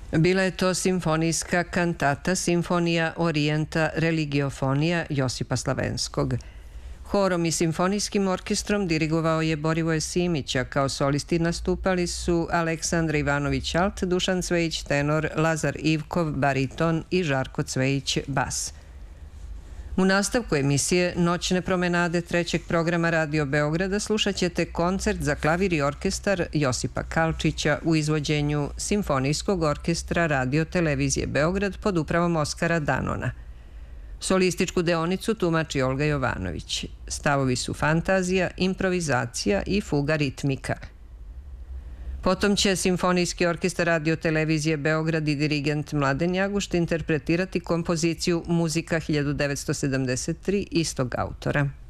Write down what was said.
Bila je to simfonijska kantata Simfonija Orijenta religiofonija Josipa Slavenskog. Horom i simfonijskim orkestrom dirigovao je Borivoje Simić, a kao solisti nastupali su Aleksandra Ivanović alt, Dušan Cvejić tenor, Lazar Ivkov bariton i Žarko Cvejić bas. U nastavku emisije Noćne promenade trećeg programa Radio Beograda slušat ćete koncert za klavir i orkestar Josipa Kalčića u izvođenju Simfonijskog orkestra Radio Televizije Beograd pod upravom Oskara Danona. Solističku deonicu tumači Olga Jovanović. Stavovi su fantazija, improvizacija i fuga ritmika. Potom će Simfonijski orkestar Radio Televizije Beograd i dirigent Mladen Jagušt interpretirati kompoziciju Muzika 1973 istog autora.